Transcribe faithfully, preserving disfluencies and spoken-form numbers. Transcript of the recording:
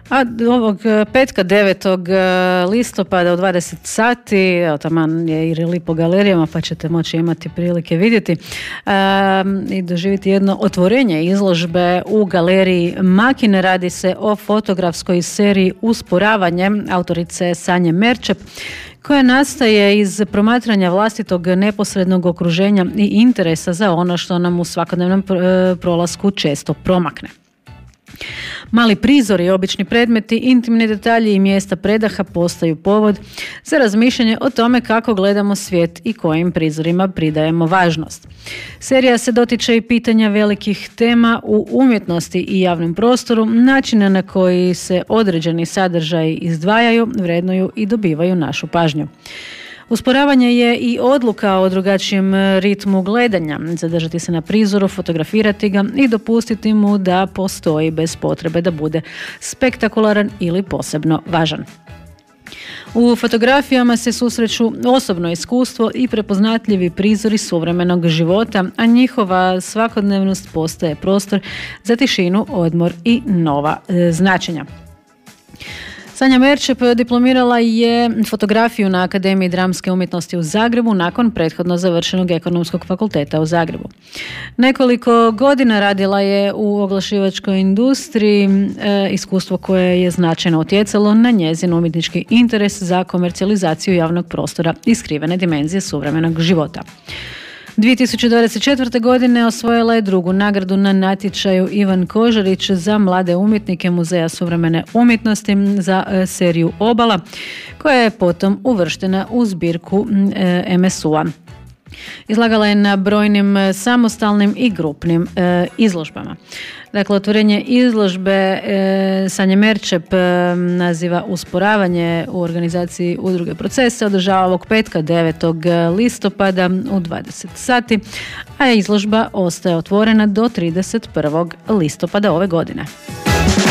A ovog petka devetog listopada u dvadeset sati, evo taman je i reli po galerijama pa ćete moći imati prilike vidjeti um, i doživjeti jedno otvorenje izložbe u galeriji Makine. Radi se o fotografskoj seriji Usporavanje autorice Sanje Merčep, koja nastaje iz promatranja vlastitog neposrednog okruženja i interesa za ono što nam u svakodnevnom prolasku često promakne. Mali prizori, obični predmeti, intimni detalji i mjesta predaha postaju povod za razmišljanje o tome kako gledamo svijet i kojim prizorima pridajemo važnost. Serija se dotiče i pitanja velikih tema u umjetnosti i javnom prostoru, načina na koji se određeni sadržaji izdvajaju, vrednuju i dobivaju našu pažnju. Usporavanje je i odluka o drugačijem ritmu gledanja, zadržati se na prizoru, fotografirati ga i dopustiti mu da postoji bez potrebe da bude spektakularan ili posebno važan. U fotografijama se susreću osobno iskustvo i prepoznatljivi prizori suvremenog života, a njihova svakodnevnost postaje prostor za tišinu, odmor i nova e, značenja. Sanja Merčep diplomirala je fotografiju na Akademiji dramske umjetnosti u Zagrebu nakon prethodno završenog Ekonomskog fakulteta u Zagrebu. Nekoliko godina radila je u oglašivačkoj industriji, e, iskustvo koje je značajno utjecalo na njezin umjetnički interes za komercijalizaciju javnog prostora i skrivene dimenzije suvremenog života. dvije tisuće dvadeset četvrte. godine osvojila je drugu nagradu na natječaju Ivan Kožarić za mlade umjetnike Muzeja suvremene umjetnosti za e, seriju Obala, koja je potom uvrštena u zbirku e, em es u a. Izlagala je na brojnim samostalnim i grupnim e, izložbama. Dakle, otvorenje izložbe e, Sanje Merčep e, naziva Usporavanje u organizaciji Udruge Proces se održava ovog petka devetog listopada u dvadeset sati, a izložba ostaje otvorena do trideset prvog listopada ove godine.